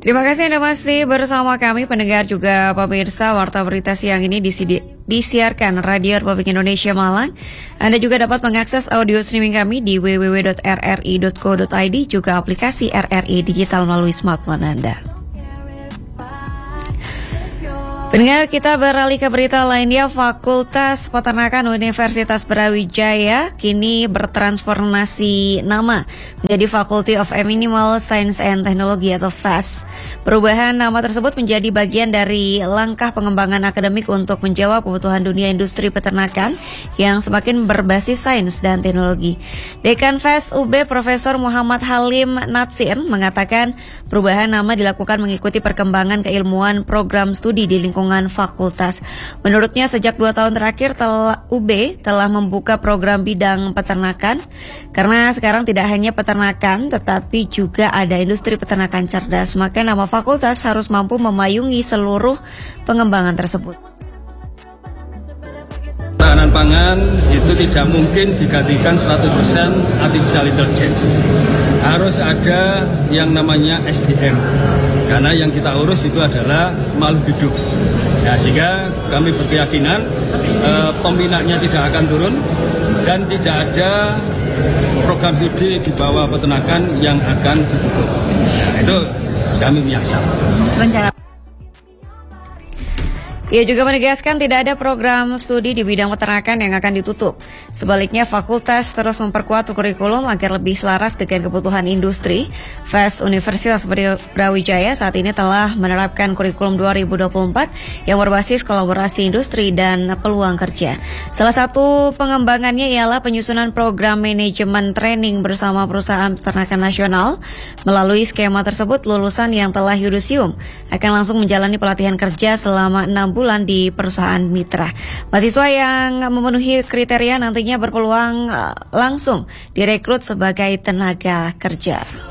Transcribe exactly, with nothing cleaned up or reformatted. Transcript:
Terima kasih Anda masih bersama kami, pendengar juga pemirsa. Warta Berita Siang ini disidi- disiarkan Radio Republik Indonesia Malang. Anda juga dapat mengakses audio streaming kami di w w w dot r r i dot co dot i d, juga aplikasi R R I Digital melalui smartphone Anda. Pendengar, kita beralih ke berita lainnya. Fakultas Peternakan Universitas Brawijaya kini bertransformasi nama menjadi Faculty of Animal Science and Technology atau F A S. Perubahan nama tersebut menjadi bagian dari langkah pengembangan akademik untuk menjawab kebutuhan dunia industri peternakan yang semakin berbasis sains dan teknologi. Dekan F A S U B Profesor Muhammad Halim Natsir mengatakan perubahan nama dilakukan mengikuti perkembangan keilmuan program studi di lingkungan fakultas. Menurutnya sejak dua tahun terakhir telah, U B telah membuka program bidang peternakan karena sekarang tidak hanya peternakan tetapi juga ada industri peternakan cerdas, maka nama fakultas harus mampu memayungi seluruh pengembangan tersebut. Ketahanan pangan itu tidak mungkin digantikan seratus persen artificial intelligence. Harus ada yang namanya S D M, karena yang kita urus itu adalah makhluk hidup. Ya, sehingga kami berkeyakinan eh, peminatnya tidak akan turun dan tidak ada program studi di bawah peternakan yang akan ditutup. Nah, itu kami meyakini. Ia juga menegaskan tidak ada program studi di bidang peternakan yang akan ditutup. Sebaliknya, fakultas terus memperkuat kurikulum agar lebih selaras dengan kebutuhan industri. F A S Universitas Brawijaya saat ini telah menerapkan kurikulum dua ribu dua puluh empat yang berbasis kolaborasi industri dan peluang kerja. Salah satu pengembangannya ialah penyusunan program manajemen training bersama perusahaan peternakan nasional. Melalui skema tersebut, lulusan yang telah yudisium akan langsung menjalani pelatihan kerja selama enam bulan di perusahaan mitra. Mahasiswa yang memenuhi kriteria nantinya berpeluang langsung direkrut sebagai tenaga kerja.